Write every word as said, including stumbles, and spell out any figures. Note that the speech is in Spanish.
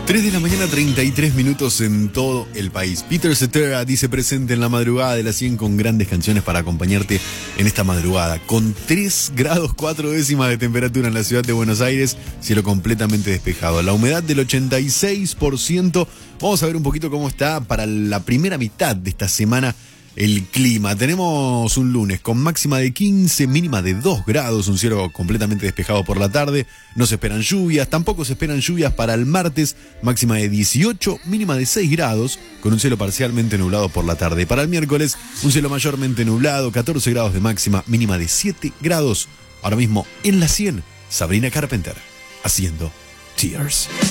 tres de la mañana, treinta y tres minutos en todo el país. Peter Cetera dice presente en la madrugada de la cien con grandes canciones para acompañarte en esta madrugada. Con tres grados cuatro décimas de temperatura en la ciudad de Buenos Aires, cielo completamente despejado. La humedad del ochenta y seis por ciento. Vamos a ver un poquito cómo está para la primera mitad de esta semana el clima. Tenemos un lunes con máxima de quince, mínima de dos grados, un cielo completamente despejado por la tarde. No se esperan lluvias, tampoco se esperan lluvias para el martes, máxima de dieciocho, mínima de seis grados, con un cielo parcialmente nublado por la tarde. Para el miércoles, un cielo mayormente nublado, catorce grados de máxima, mínima de siete grados. Ahora mismo en la cien, Sabrina Carpenter, haciendo Tears.